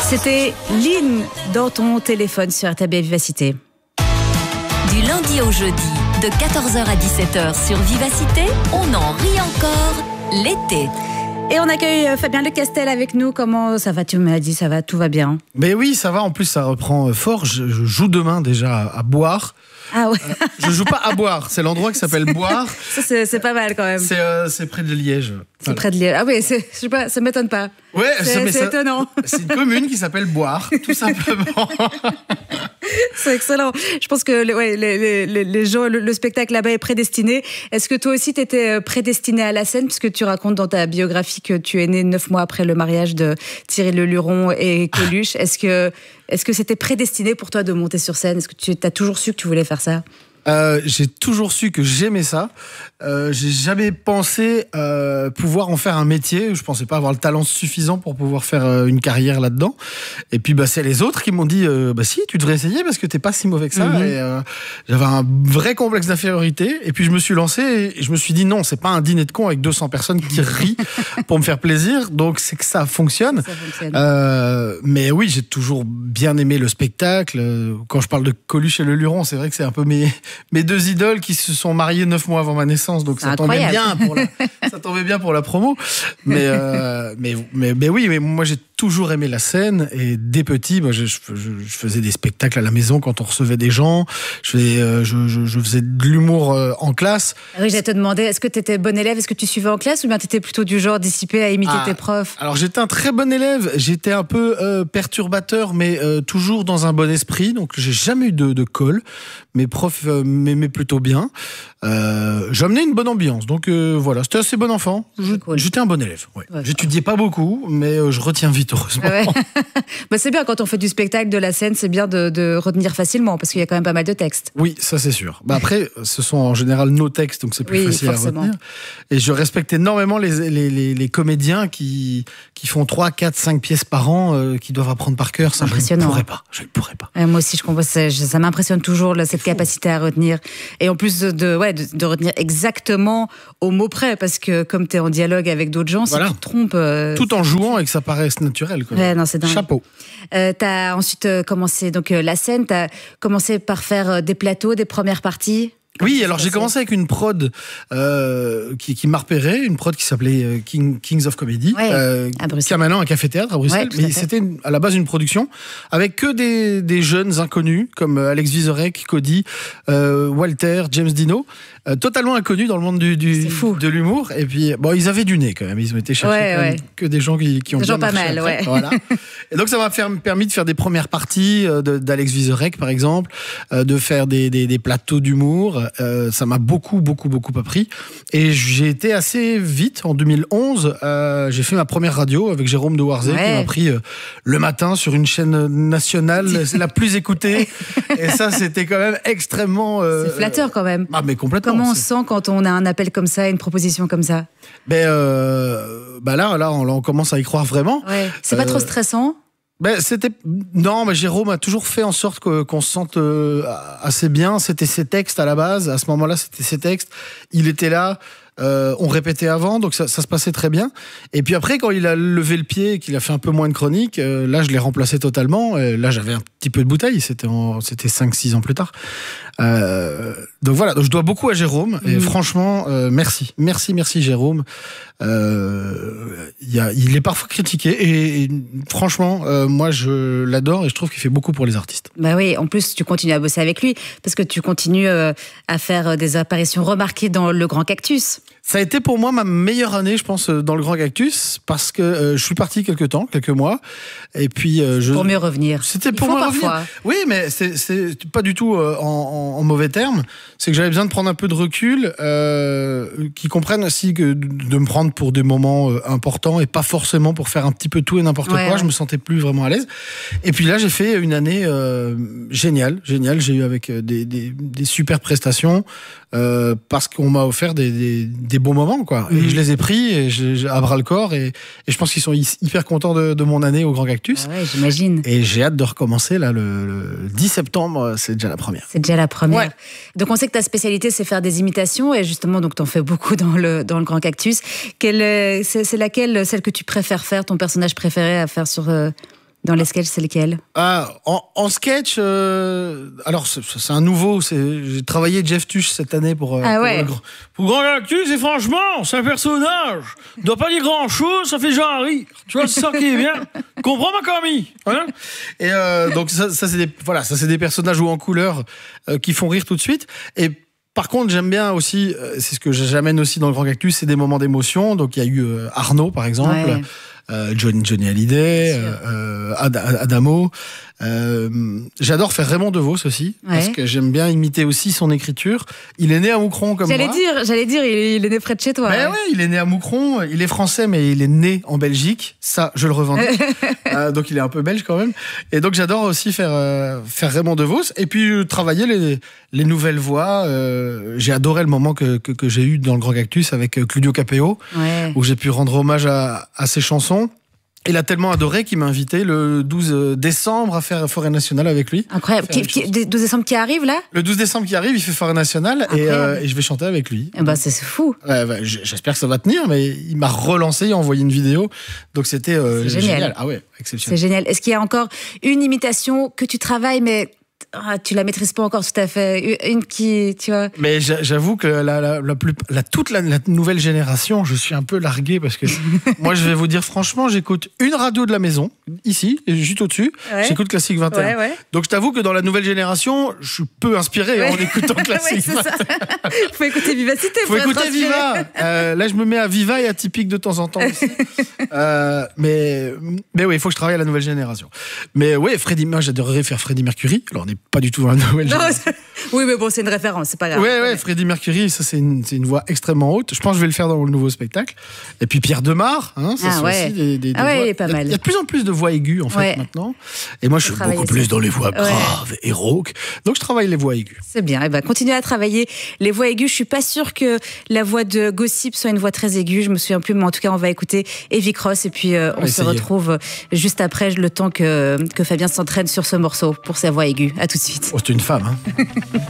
C'était Lynn dans ton téléphone sur RTL Vivacité. Du lundi au jeudi, de 14h à 17h sur Vivacité, on en rit encore l'été. Et on accueille Fabien Lecastel avec nous. Comment ça va? Tu m'as dit, ça va, tout va bien. Mais oui, ça va. En plus, ça reprend fort. Je joue demain déjà à boire. Ah ouais. Je joue pas à boire. C'est l'endroit qui s'appelle Boire. Ça, c'est pas mal quand même. C'est près de Liège. C'est près de Liège. Ah oui, je sais pas, ça m'étonne pas. Ouais, c'est étonnant. C'est une commune qui s'appelle Boire, tout simplement. C'est excellent. Je pense que les gens, le spectacle là-bas est prédestiné. Est-ce que toi aussi tu étais prédestiné à la scène, puisque tu racontes dans ta biographie que tu es né 9 mois après le mariage de Thierry Leluron et Coluche. Est-ce que c'était prédestiné pour toi de monter sur scène? Est-ce que tu as toujours su que tu voulais faire ça? J'ai toujours su que j'aimais ça. J'ai jamais pensé pouvoir en faire un métier. Je pensais pas avoir le talent suffisant pour pouvoir faire une carrière là-dedans. Et puis c'est les autres qui m'ont dit si, tu devrais essayer parce que t'es pas si mauvais que ça. Et j'avais un vrai complexe d'infériorité. Et puis je me suis lancé et je me suis dit non, c'est pas un dîner de cons avec 200 personnes qui rient pour me faire plaisir. Donc c'est que ça fonctionne. Mais oui, j'ai toujours bien aimé le spectacle. Quand je parle de Coluche et Leluron, c'est vrai que c'est un peu mes deux idoles qui se sont mariées 9 mois avant ma naissance, donc ça tombait bien pour la promo. Mais oui, mais moi j'ai toujours aimé la scène, et dès petit, je faisais des spectacles à la maison quand on recevait des gens. Je faisais de l'humour en classe. Oui, j'allais te demander, est-ce que tu étais bon élève? Est-ce que tu suivais en classe, ou bien tu étais plutôt du genre dissipé à imiter tes profs? Alors j'étais un très bon élève, j'étais un peu perturbateur, mais toujours dans un bon esprit, donc j'ai jamais eu de colle. Mes profs m'aimaient plutôt bien. J'amenais une bonne ambiance, donc voilà, c'était assez bon enfant. J'étais un bon élève. Ouais. J'étudiais pas beaucoup, mais je retiens vite, heureusement. Ouais. C'est bien quand on fait du spectacle, de la scène, c'est bien de retenir facilement, parce qu'il y a quand même pas mal de textes. Oui, ça c'est sûr. Après, ce sont en général nos textes, donc c'est plus facile forcément à retenir. Et je respecte énormément les comédiens qui font 3, 4, 5 pièces par an, qui doivent apprendre par cœur. Ça, je ne pourrais pas. Moi aussi, je comprends. Ça m'impressionne toujours, cette capacité à retenir. Et en plus de retenir exactement au mot près, parce que comme tu es en dialogue avec d'autres gens, si tu te trompes... Tout en jouant et que ça paraisse naturel. Quoi. Ouais, non, c'est dingue. Chapeau. Tu as ensuite commencé la scène, tu as commencé par faire des plateaux, des premières parties. Oui, alors j'ai commencé avec une prod qui m'a repéré, une prod qui s'appelait Kings of Comedy, qui a maintenant un café-théâtre à Bruxelles, mais c'était à la base une production avec que des jeunes inconnus comme Alex Vizorek, Cody, Walter, James Dino, totalement inconnus dans le monde de l'humour. Et puis ils avaient du nez quand même, ils ont été chercher que des gens qui ont bien marché pas mal, après. Voilà. Et donc ça m'a permis de faire des premières parties d'Alex Vizorek par exemple, de faire des plateaux d'humour. Ça m'a beaucoup appris, et j'ai été assez vite en 2011. J'ai fait ma première radio avec Jérôme de Warzé, qui m'a pris le matin sur une chaîne nationale, c'est la plus écoutée, et ça c'était quand même extrêmement c'est flatteur quand même. Mais complètement. Comment on se sent quand on a un appel comme ça, une proposition comme ça? Là on commence à y croire vraiment. C'est pas trop stressant? Jérôme a toujours fait en sorte qu'on se sente assez bien. C'était ses textes à la base. À ce moment-là, c'était ses textes. Il était là. On répétait avant, donc ça se passait très bien. Et puis après, quand il a levé le pied et qu'il a fait un peu moins de chroniques, là, je l'ai remplacé totalement. Là, j'avais un petit peu de bouteille. C'était 5-6 ans plus tard. Donc voilà, donc je dois beaucoup à Jérôme. Et franchement, merci Jérôme. Il est parfois critiqué. Et franchement, moi, je l'adore et je trouve qu'il fait beaucoup pour les artistes. Bah oui, en plus, tu continues à bosser avec lui parce que tu continues à faire des apparitions remarquées dans Le Grand Cactus. Ça a été pour moi ma meilleure année, je pense, dans Le Grand Cactus, parce que je suis parti quelques mois, et puis pour mieux revenir. C'était pour mieux revenir. Oui, mais c'est pas du tout en mauvais termes. C'est que j'avais besoin de prendre un peu de recul, qu'ils comprennent aussi que de me prendre pour des moments importants et pas forcément pour faire un petit peu tout et n'importe quoi. Je me sentais plus vraiment à l'aise. Et puis là, j'ai fait une année géniale. J'ai eu avec des super prestations, parce qu'on m'a offert des beaux moments, quoi. Et je les ai pris à bras le corps, et je pense qu'ils sont hyper contents de mon année au Grand Cactus. Ouais, j'imagine. Et j'ai hâte de recommencer là le 10 septembre, c'est déjà la première. C'est déjà la première. Ouais. Donc on sait que ta spécialité c'est faire des imitations, et justement donc t'en fais beaucoup dans le Grand Cactus. C'est laquelle, celle que tu préfères faire, ton personnage préféré à faire sur Dans les sketchs, c'est lequel? En sketch, alors c'est un nouveau. J'ai travaillé Jeff Tuch cette année pour Grand Galactus, et franchement, c'est un personnage. Il doit pas dire grand chose, ça fait genre rire. Tu vois, c'est ça qui est bien. Comprends ma Camille, hein? Et donc ça c'est des personnages ou en couleur qui font rire tout de suite. Et par contre, j'aime bien aussi, c'est ce que j'amène aussi dans le Grand Cactus, c'est des moments d'émotion. Donc il y a eu Arnaud par exemple. Ouais. Johnny Hallyday, Adamo. J'adore faire Raymond DeVos aussi, parce que j'aime bien imiter aussi son écriture. Il est né à Moucron comme moi. J'allais dire, il est né près de chez toi. Ouais, il est né à Moucron. Il est français, mais il est né en Belgique. Ça, je le revendique. Donc il est un peu belge quand même. Et donc j'adore aussi faire Raymond DeVos. Et puis travailler les nouvelles voix. J'ai adoré le moment que j'ai eu dans le Grand Cactus avec Claudio Capéo, où j'ai pu rendre hommage à ses chansons. Il a tellement adoré qu'il m'a invité le 12 décembre à faire Forêt Nationale avec lui. Incroyable. 12 décembre qui arrive là? Le 12 décembre qui arrive, il fait Forêt Nationale et je vais chanter avec lui. C'est fou. J'espère que ça va tenir, mais il m'a relancé, il a envoyé une vidéo. Donc c'était génial. Ah ouais, exceptionnel. C'est génial. Est-ce qu'il y a encore une imitation que tu travailles, mais tu la maîtrises pas encore tout à fait, une qui, tu vois? Mais j'avoue que toute la nouvelle génération, je suis un peu largué parce que moi, je vais vous dire franchement, j'écoute une radio de la maison, ici, juste au-dessus. J'écoute Classique 21. Donc je t'avoue que dans la nouvelle génération, je suis peu inspiré en écocoute Classique 21. Faut écouter Vivacité. Faut écouter Viva. Là, je me mets à Viva et à Typique de temps en temps aussi. Mais oui, il faut que je travaille à la nouvelle génération. Mais oui, moi, j'adorerais faire Freddie Mercury. Alors, on n'est pas du tout dans la nouvelle génération. Oui, mais bon, c'est une référence, c'est pas grave. Ouais, Freddie Mercury, ça, c'est une voix extrêmement haute. Je pense que je vais le faire dans le nouveau spectacle. Et puis Pierre Demar, ça c'est aussi des voix. Il est pas mal. Il y a de plus en plus de voix aiguës, en fait, maintenant. Et moi, je suis beaucoup plus dans les voix graves et rauques. Donc, je travaille les voix aiguës. C'est bien. Et continuez à travailler les voix aiguës. Je suis pas sûre que la voix de Gossip soit une voix très aiguë. Je me souviens plus, mais en tout cas, on va écouter Evie Cross et puis on se retrouve juste après, le temps que Fabien s'entraîne sur ce morceau pour sa voix aiguë. À tout de suite. Oh, c'est une femme, hein.